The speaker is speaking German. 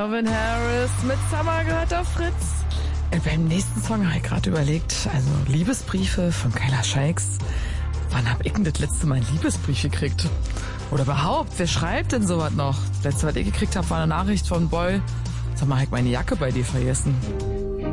Calvin Harris mit Summer gehört auf Fritz. Beim nächsten Song habe ich gerade überlegt, also Liebesbriefe von Kyla Scheiks. Wann hab ich denn das letzte Mal einen Liebesbrief gekriegt? Oder überhaupt, wer schreibt denn sowas noch? Das letzte, was ich gekriegt habe, war eine Nachricht von Boy. Sag mal, hab ich meine Jacke bei dir vergessen?